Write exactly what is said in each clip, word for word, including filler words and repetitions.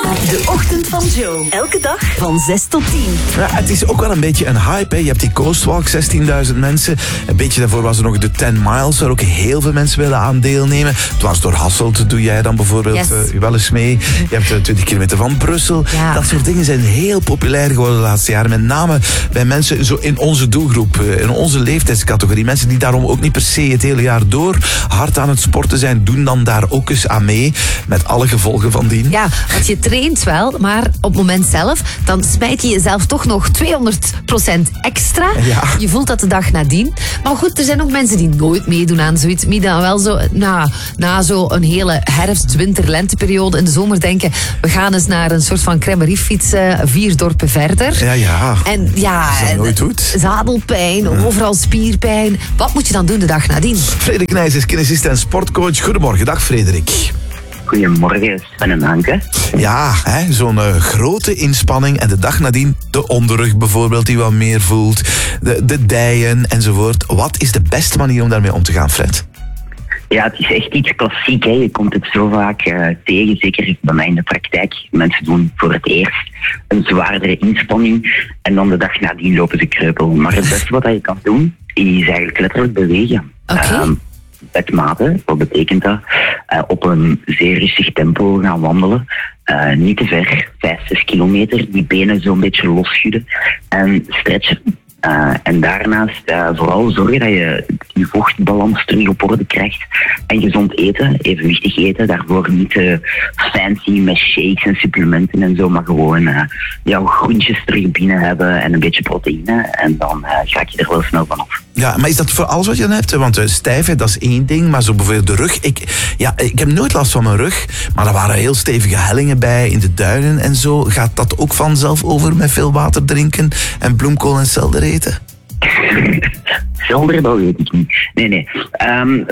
De ochtend van Joe. Elke dag van zes tot tien. Ja, het is ook wel een beetje een hype. Hè. Je hebt die Coastwalk, zestienduizend mensen. Een beetje daarvoor was er nog de ten miles, waar ook heel veel mensen willen aan deelnemen. Dwars door Hasselt doe jij dan bijvoorbeeld yes. uh, wel eens mee. Je hebt uh, twintig kilometer van Brussel. Ja. Dat soort dingen zijn heel populair geworden de laatste jaren. Met name bij mensen zo in onze doelgroep, uh, in onze leeftijdscategorie. Mensen die daarom ook niet per se het hele jaar door hard aan het sporten zijn, doen dan daar ook eens aan mee. Met alle gevolgen van dien. Ja, want je traint wel, maar op het moment zelf, dan smijt je jezelf toch nog tweehonderd procent extra. Ja. Je voelt dat de dag nadien. Maar goed, er zijn ook mensen die nooit meedoen aan zoiets. Die dan wel zo, na, na zo een hele herfst, winter, lenteperiode in de zomer denken, we gaan eens naar een soort van crèmerie fietsen, vier dorpen verder. Ja, ja. En ja, als dat nooit doet. Zadelpijn, overal spierpijn. Wat moet je dan doen de dag nadien? Frederik Nijs is kinesist en sportcoach. Goedemorgen, dag Frederik. Goedemorgen, Sven en Anke. Ja, hè, zo'n uh, grote inspanning en de dag nadien de onderrug bijvoorbeeld die wat meer voelt, de, de dijen enzovoort. Wat is de beste manier om daarmee om te gaan, Fred? Ja, het is echt iets klassiek. Hè. Je komt het zo vaak uh, tegen, zeker bij mij in de praktijk. Mensen doen voor het eerst een zwaardere inspanning en dan de dag nadien lopen ze kreupel. Maar het beste wat je kan doen, is eigenlijk letterlijk bewegen. Okay. Um, Met mate, wat betekent dat? Uh, op een zeer rustig tempo gaan wandelen. Uh, niet te ver, vijf, zes kilometer. Die benen zo'n beetje losschudden. En stretchen. Uh, en daarnaast uh, vooral zorgen dat je je vochtbalans terug op orde krijgt. En gezond eten, evenwichtig eten. Daarvoor niet te fancy met shakes en supplementen en zo. Maar gewoon uh, jouw groentjes terug binnen hebben en een beetje proteïne. En dan uh, ga je er wel snel vanaf. Ja, maar is dat voor alles wat je dan hebt? Want uh, stijfheid, dat is één ding. Maar zo bijvoorbeeld de rug. Ik, ja, ik heb nooit last van mijn rug. Maar er waren heel stevige hellingen bij in de duinen en zo. Gaat dat ook vanzelf over met veel water drinken en bloemkool en selder eten? Selder, dat weet ik niet. Nee, nee. Um,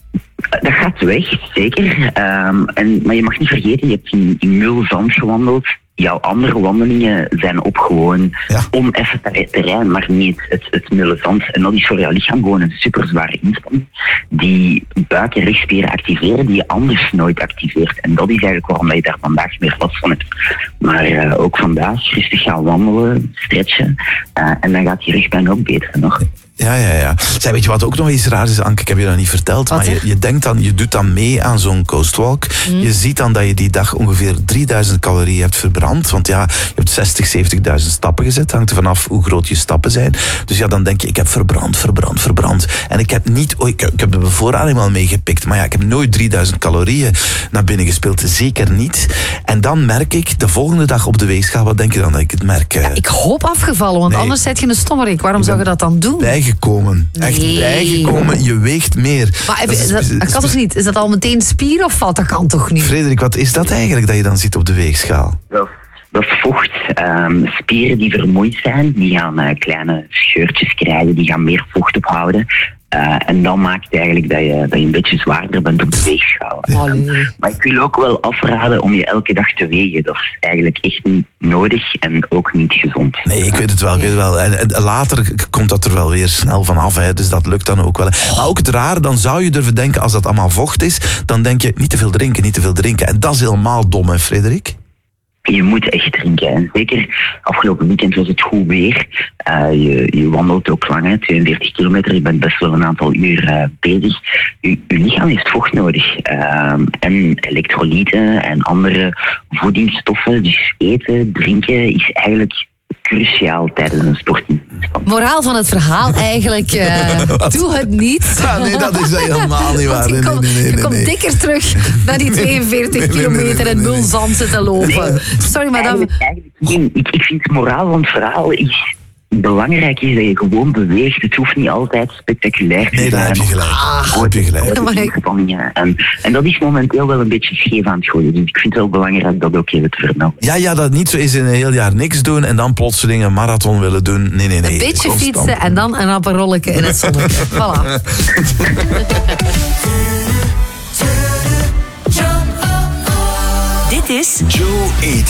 dat gaat weg, zeker. Um, en, maar je mag niet vergeten, je hebt in, in mul zand gewandeld. Jouw andere wandelingen zijn op gewoon ja. oneffen terrein, maar niet het, het mulle zand. En dat is voor jouw lichaam gewoon een superzware inspanning die buik- en rugspieren activeren die je anders nooit activeert. En dat is eigenlijk waarom je daar vandaag meer last van hebt. Maar uh, ook vandaag rustig gaan wandelen, stretchen uh, en dan gaat die rugpijn ook beter nog. Ja, ja, ja. Zij, weet je wat ook nog iets raar is, Anke? Ik heb je dat niet verteld. Wat, maar je, je denkt dan, je doet dan mee aan zo'n coastwalk. Mm. Je ziet dan dat je die dag ongeveer drieduizend calorieën hebt verbrand. Want ja, je hebt zestig, zeventigduizend stappen gezet. Hangt er vanaf hoe groot je stappen zijn. Dus ja, dan denk je, ik heb verbrand, verbrand, verbrand. En ik heb niet, oh, ik, ik heb de bevoorrading wel meegepikt. Maar ja, ik heb nooit drieduizend calorieën naar binnen gespeeld. Zeker niet. En dan merk ik, de volgende dag op de weegschaal, wat denk je dan dat ik het merk? Ja, ik hoop afgevallen, want nee. anders zet je een stommerik. Waarom zou je dat dan doen? Bijgekomen. Echt nee. bijgekomen. Je weegt meer. Maar dat, is, dat, dat kan toch niet? Is dat al meteen spier of valt? Dat kan toch niet? Frederik, wat is dat eigenlijk dat je dan ziet op de weegschaal? Wel, dat is vocht. Um, spieren die vermoeid zijn, die gaan uh, kleine scheurtjes krijgen, die gaan meer vocht ophouden. Uh, en dan maakt het eigenlijk dat je, dat je een beetje zwaarder bent op de weegschaal. Oh, nee. Maar ik wil ook wel afraden om je elke dag te wegen. Dat is eigenlijk echt niet nodig en ook niet gezond. Nee, ik weet het wel. Ik weet het wel. En, en later komt dat er wel weer snel van af. Hè, dus dat lukt dan ook wel. Maar ook het rare, dan zou je durven denken, als dat allemaal vocht is, dan denk je, niet te veel drinken, niet te veel drinken. En dat is helemaal dom, hè, Frederik? Je moet echt drinken. En zeker afgelopen weekend was het goed weer. Uh, je, je wandelt ook lang, hè, tweeënveertig kilometer. Je bent best wel een aantal uur uh, bezig. Je, je lichaam heeft vocht nodig. Uh, en elektrolyten en andere voedingsstoffen. Dus eten, drinken is eigenlijk cruciaal tijdens een sportinspanning. Moraal van het verhaal eigenlijk, uh, doe het niet. Ja, nee, dat is helemaal niet waar. Je komt nee, nee, nee, nee, nee. dikker terug naar die tweeënveertig nee, kilometer nee, nee, nee, en nul zand zitten lopen. Nee, Sorry, maar dan... Eigenlijk, eigenlijk, ik, ik vind het moraal van het verhaal is... Belangrijk is dat je gewoon beweegt. Het hoeft niet altijd spectaculair te nee, zijn. Nee, daar heb je gelijk. Ah, heb je gelijk. En, en dat is momenteel wel een beetje scheef aan het gooien. Dus ik vind het wel belangrijk dat ook even te vermelden. Ja, ja, dat niet zo is in een heel jaar niks doen en dan plotseling een marathon willen doen. Nee, nee, nee. Een beetje constant fietsen en dan een apparolletje in het zonnetje. Voilà. Dit is Joe eet